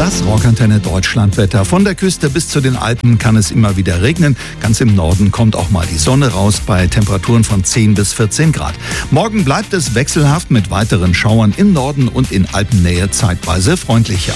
Das Rockantenne Deutschlandwetter. Von der Küste bis zu den Alpen kann es immer wieder regnen. Ganz im Norden kommt auch mal die Sonne raus bei Temperaturen von 10 bis 14 Grad. Morgen bleibt es wechselhaft mit weiteren Schauern im Norden und in Alpennähe zeitweise freundlicher.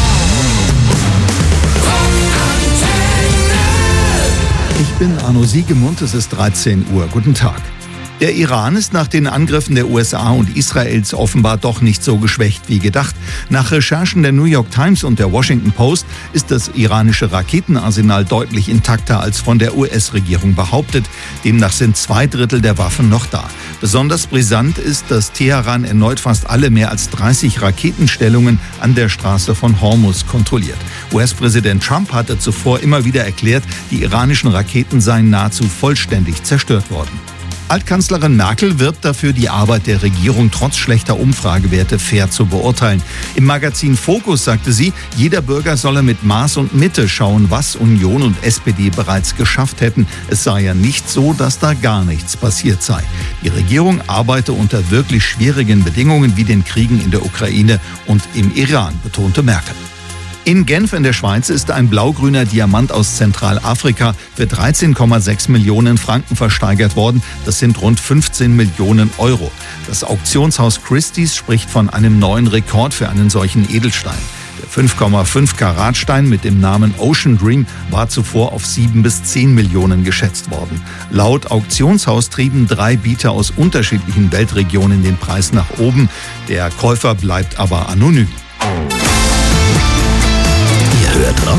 Ich bin Arno Siegemund, es ist 13 Uhr. Guten Tag. Der Iran ist nach den Angriffen der USA und Israels offenbar doch nicht so geschwächt wie gedacht. Nach Recherchen der New York Times und der Washington Post ist das iranische Raketenarsenal deutlich intakter als von der US-Regierung behauptet. Demnach sind 2/3 der Waffen noch da. Besonders brisant ist, dass Teheran erneut fast alle mehr als 30 Raketenstellungen an der Straße von Hormuz kontrolliert. US-Präsident Trump hatte zuvor immer wieder erklärt, die iranischen Raketen seien nahezu vollständig zerstört worden. Altkanzlerin Merkel wirbt dafür, die Arbeit der Regierung trotz schlechter Umfragewerte fair zu beurteilen. Im Magazin Focus sagte sie, jeder Bürger solle mit Maß und Mitte schauen, was Union und SPD bereits geschafft hätten. Es sei ja nicht so, dass da gar nichts passiert sei. Die Regierung arbeite unter wirklich schwierigen Bedingungen wie den Kriegen in der Ukraine und im Iran, betonte Merkel. In Genf in der Schweiz ist ein blaugrüner Diamant aus Zentralafrika für 13,6 Millionen Franken versteigert worden. Das sind rund 15 Millionen Euro. Das Auktionshaus Christie's spricht von einem neuen Rekord für einen solchen Edelstein. Der 5,5 Karat Stein mit dem Namen Ocean Dream war zuvor auf 7 bis 10 Millionen geschätzt worden. Laut Auktionshaus trieben 3 Bieter aus unterschiedlichen Weltregionen den Preis nach oben. Der Käufer bleibt aber anonym.